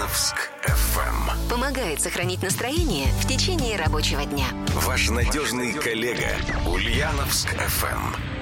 Ульяновск FM. Помогает сохранить настроение в течение рабочего дня. Ваш надежный коллега Ульяновск FM.